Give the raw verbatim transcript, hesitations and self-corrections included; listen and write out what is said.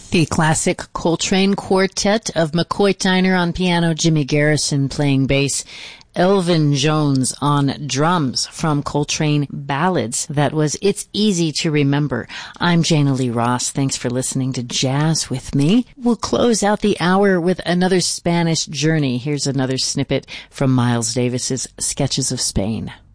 The classic Coltrane Quartet of McCoy Tyner on piano, Jimmy Garrison playing bass, Elvin Jones on drums from Coltrane Ballads. That was It's Easy to Remember. I'm Jana Lee Ross. Thanks for listening to Jazz with me. We'll close out the hour with another Spanish journey. Here's another snippet from Miles Davis's Sketches of Spain.